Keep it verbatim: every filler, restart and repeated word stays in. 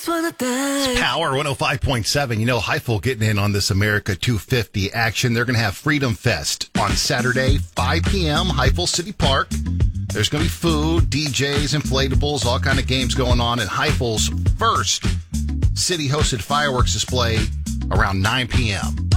Power one oh five point seven. You know, Heifel getting in on this America two fifty action. They're going to have Freedom Fest on Saturday, five p.m., Heifel City Park. There's going to be food, D Js, inflatables, all kind of games going on. And Heifel's first city-hosted fireworks display around nine p.m.